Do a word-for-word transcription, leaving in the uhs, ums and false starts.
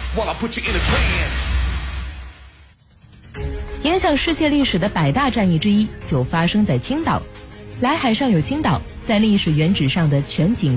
while I put you in a trance。 影响世界历史的百大战役之一就发生在青岛。来海上有青岛，在历史原址上的全景